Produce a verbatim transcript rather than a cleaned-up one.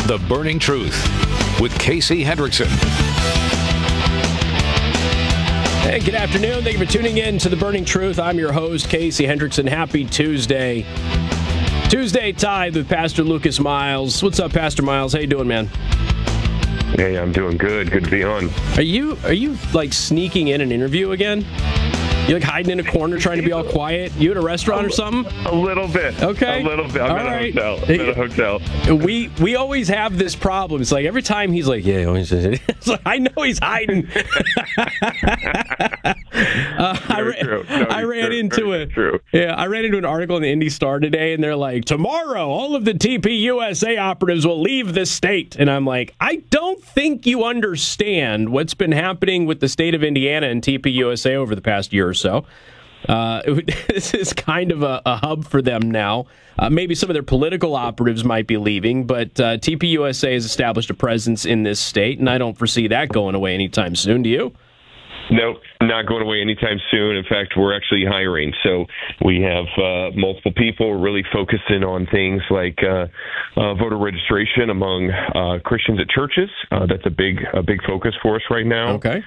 The Burning Truth with Casey Hendrickson. Hey, good afternoon. Thank you for tuning in to The Burning Truth. I'm your host, Casey Hendrickson. Happy Tuesday. Tuesday Tithe with Pastor Lucas Miles. What's up, Pastor Miles? How you doing, man? Hey, I'm doing good. Good to be on. Are you, are you like, sneaking in an interview again? You like hiding in a corner trying to be all quiet? You at a restaurant or something? A little bit. Okay. A little bit. I'm all in right. a hotel. I'm in a hotel. We we always have this problem. It's like every time he's like, yeah, it's like, I know he's hiding. uh, I, ra- true. No, I ran true. into Very a true. yeah, I ran into an article in the Indy Star today, and they're like, tomorrow all of the T P U S A operatives will leave the state, and I'm like, I don't think you understand what's been happening with the state of Indiana and T P U S A over the past year or so. Uh, it, this is kind of a, a hub for them now. Uh, maybe some of their political operatives might be leaving, but uh, T P U S A has established a presence in this state, and I don't foresee that going away anytime soon. Do you? Nope, not going away anytime soon. In fact, we're actually hiring. So we have uh, multiple people really focusing on things like uh, uh, voter registration among uh, Christians at churches. Uh, that's a big, a big focus for us right now. Okay.